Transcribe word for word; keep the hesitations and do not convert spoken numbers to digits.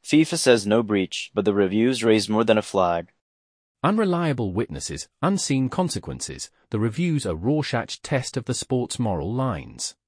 FIFA says no breach, but the reviews raised more than a flag. Unreliable witnesses, unseen consequences. The reviews a Rorschach test of the sport's moral lines.